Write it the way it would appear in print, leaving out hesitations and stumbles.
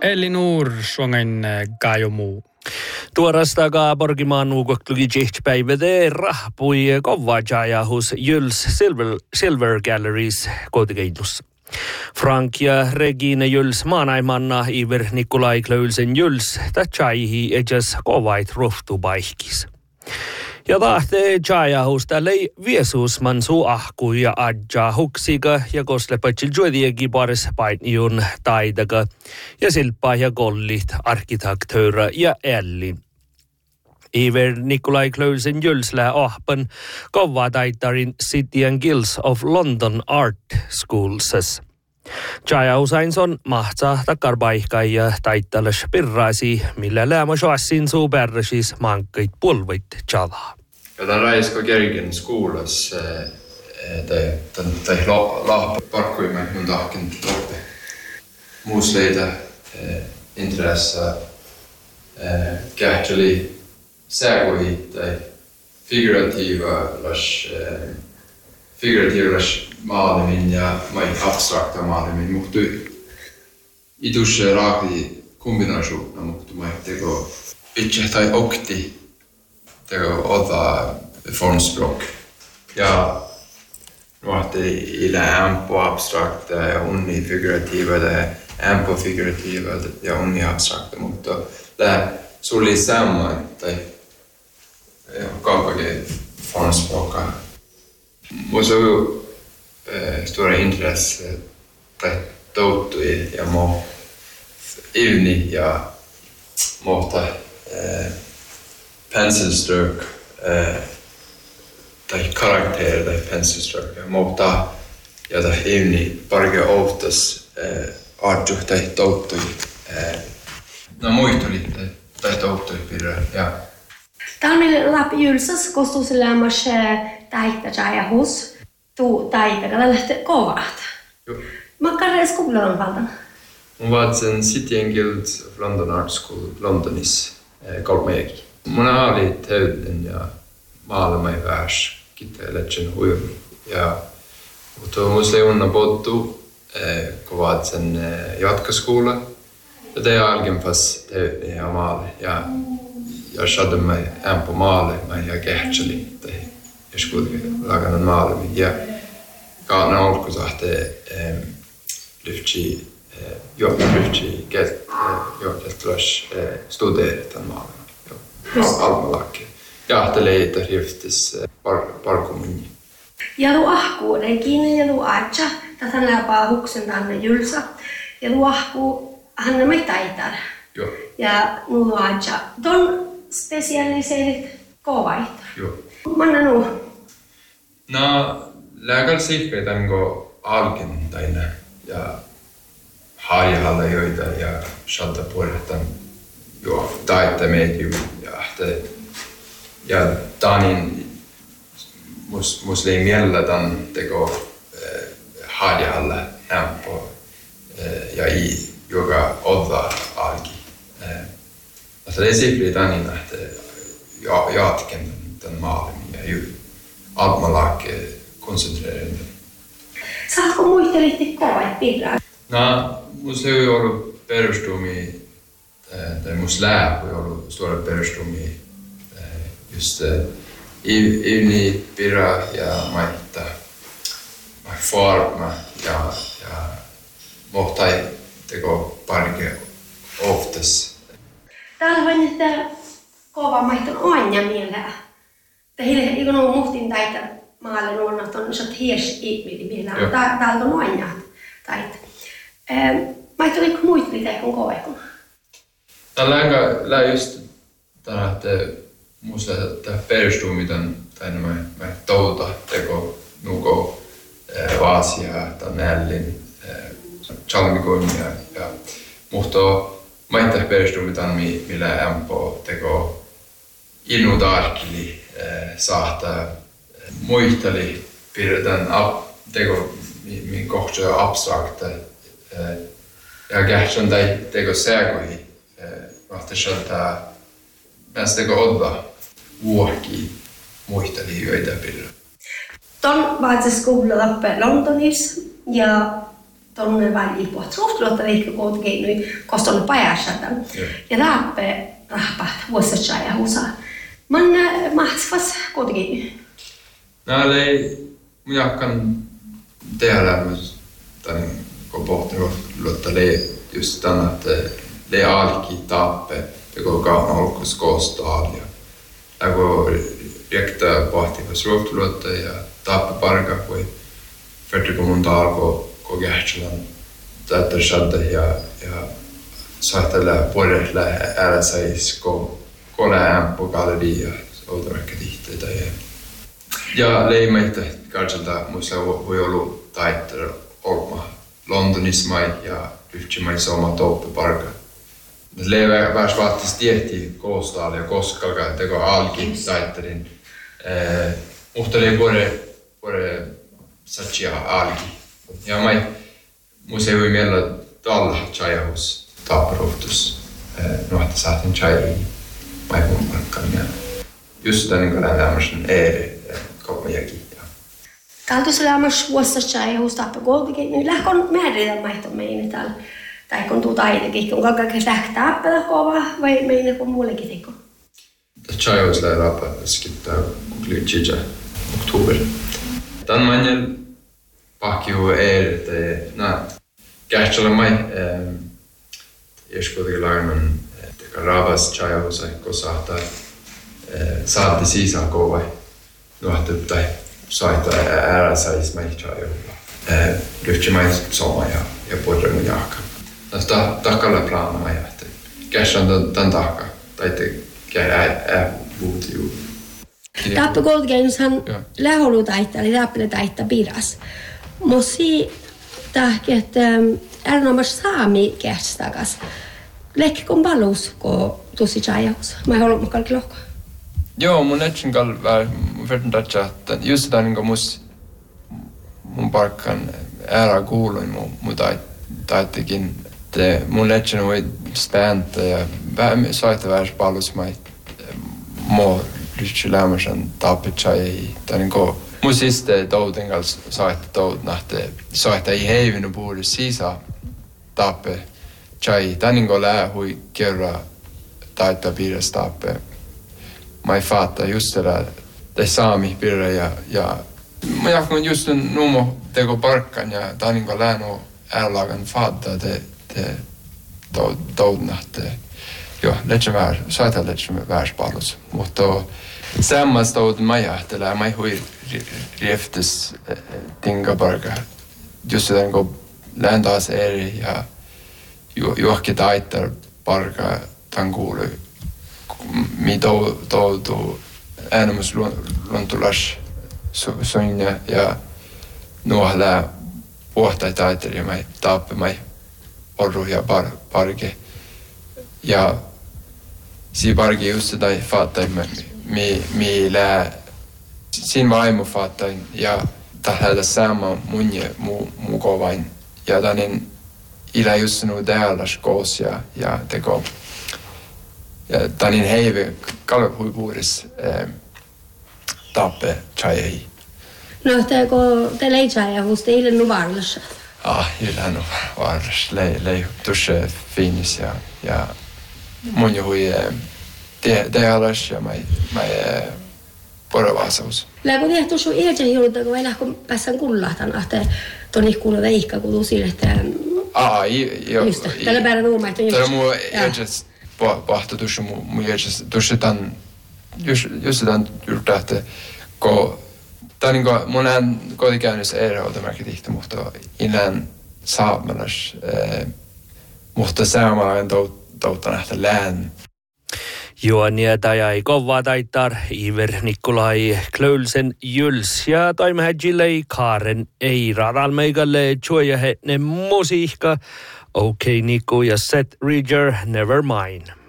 Elinur suongen kajomu. Tuorastakaa Borgimaan nuukoklugi jihtpäivä rahpui kovajajahus Jules Silver Galleries kotikeilussa. Frank ja Regine Jules maanaimanna Iver Nikolai Klöylsen Jules tätsaihi edes kovait rohtubaihkis. Ja tahte jajahus tällei viesuusman suu ahku ja adja huksiga ja koslepatsil juodiegi paris paitniun taidaga ja silppa ja gollit arkitektöra ja ellin. Iver Nikolai Klöylsen Jules lää ahpan kova taitarin City and Guilds of London Art Schools. Jajahus on mahtsa takarbaihkai ja taittalas pirraisi, millä läämä joassin suu pärräsis mankkeit pulvit tjalaa. Ja tämän Raisko Kergen skolas tai lahpa parkkuimme mun tahkin toppe. Muusleita intressa kähteli säkohi tai figuratiivas maalimin ja mai abstrakta maalimin mutta idusse raakli kombinaisuutena mutta mai teko itse tai okti teko ota formspråk ja nuhti ila ampo abstrakta ja unni figurativa ampo figurativa ja unni abstrakta mutta det suli samma tai kaupake formspråka. Musta on stora intresse tai toutui ja mo ivni ja mohta pencilstroke tai karakter tai pencilstroke ja mohta ja tai ivni parke oftas arju tai toutui no muistuli tai toutui pidä ja Talmille läpi ylsas kostuisella mas taittajahus tu taittajalla lähtee kovat. Joo. Makkarre skolan valtan. Mun vaatsin City and Guilds of London Art School Londonis kolmeegi. Mun oli täyden ja maailman värs kitteletsen huivi ja mutta museonna pottu kun vaatsin jatkoskola ja det algen fast täyden ja maali ja jag hade mig en på malet men jag kähtseli tai jag skulle laga en maali ja kan alku sahte lyfti ketras studera tämän maalin almalakke ja ahteleita riftis parkumini ja lu ahku Regine ja lu Atja tätä läpää huksen tänne Julsa ja lu ahku hän me taitar joo ja lu Atja don specialiseerit kovait. Joo. Manna nu. No, lääkäl sihkeitä niinku alkin taina ja haajahalla joita ja shalta puolehtan joo taitte medium ja tanin muslimiellä tan teko haajahalla ämpö ja joka odda alki. Alltså det är säkert tanin att jatken den maalimin ja ju almalak koncentrerande. Saatko muistelitte kovait pillar? No, musta ei ollut perustumi tai musta lääpä ei ollut stora perustumi just ivni pira ja maitta mai forma ja mohtai teko parike oftes. Täällä vain, että kova maihton on ja mielää. Teille ei ole muhtin taita maalle luonnot on sot hies ihminen mielää, mutta täältä on oinjat taita. Maihto ei kuin muut mitä kuin kovekun. Tällä just tällä, että musta tämä perustuu miten mä touta teko nuko vaasia tai nällin chalmikon ja mutta mä ei perustuu miten millä ämpö teko innutarkili saattaa muisteli pidetään teko min kohta abstrakta ja kähtsän tai teko säkohi vahti shalta näistä teko odda vuoki muisteli joita pidä. Ton vaatsi skola Londonis ja tuonne väliin puhut suhtulotta liikku kuitenkin kostolle pajasata. Ja läppe rahpat vuositsa ja husaa. Man mahtsvas kuitenkin. No ei, minä kan tehdä tämän kun pohtinut luotta lei just tämän, että lei alki tappe teko kauna olkus koostaa ja kun riektaa pohtivas ruohtulotta ja tappe parka kui Fredrik mun alkoi kokehtsulan täyttää shadda ja saatella puolella ääräsäis kole ämpö galleria outorakka tihteitä ja leimeitä katselta muista voi olla taitteella olma Londonismai ja yhtsimai sama touppiparka. Leivä värs vaattis tietti koostaa ja koskalka teko alki taittelin. Mutta lei vuore satsia alki. Ja mai musei miellä talla chajahus taapparuhtus nuotta saatin chajari mai mun parkkaan ja just tämän kun lämmäsen eeri kopmajakin. Taltus lämmäs vuositsa ja hustappa kuitenkin niin lähkon määritä maihto meini täällä. Tai kun tuu taitekin, kun kaikki lähtää appela kova vai meini kun muullekin teko. Chajahus lähe rappa skittää kuklitsija oktober. Tän manjel pakkiu eeri, että kähtsellä mai kuitenkin lainan teka rabas chajahus kun saatti siisaan kovai nuohtet tai saita ääräsäis mäihtää ryhtsimais soma ja podre mun jahka. Tästä takalla plaana että käsän tän takka tai vuuti juu. Tappe Goldgainushan läholu taittaa, eli tappele taittaa piras. Mossi tahki, että ääränomas saami kästakas. Lekkikon palus, kun tussi chajahus. Mä ei ollut mukaan klokka. Joo, mun etsin kalvää, verran tatsa, että just tämän kun mun parkkan äärä kuuluin mun taittikin, että mun etsin voi späntä ja saita väärs palus mai mo lyhtsy lämmösen tappetsai, tai niinku mun siste touten kanssa saita tout nähtee, saita ei heivinu puhudu sisä tappe chai, tai niinku lää hui kerran taittaa piirres tappe. Mä fattar just det där, det saami pirre ja mä jakon just numo teko parkkan ja tää niinku läänu ärlagan fattar det toudnahte. Joo, letsä saita letsä väärs palus. Mutta sammas toud mä jähtelää, mä hui rieftes tinga parka. Just det niinku lääntaas eri ja juokki taittar parka tän kuului. Mi toutu äänemus luontulas soinja ja nuohlää puhtai taittelia mai taappe mai orru ja parke. Ja si parke just tai fattai mi lää sin vaimo fattain ja tällä sama munje mukovain ja tanin ila just nu dealas koos ja teko. Ja tanin heive kalhuipuudessa tappe chajai. No, te lei chajahus, teille nu varlas. Illa nu varlas. Lei tusse finis ja mun juhui dealas ja mai poravasaus. Läkö tehty sun iäjän joulta, kun enää kun päässään kullahtan, että toni kuulu veikka, kun tuusille, että... Joo. Just, tällä päivänä nuumaita. Tällä muu iäjäs pahto tuossa tämän just tämän yrttää, että kun tämä on niin kuin monen kotikäynnissä eroautomerkitihti, mutta innan saamelas, mutta saamalainen toutta nähtä lään. Juonia tajai kovaa taittar Iver Nikolai Klölsen Juls ja toimehäjillei Kaaren ei radalmeigalle juoja hetne musiikka. Okay, Nico ja Seth Ridger, Never Mind.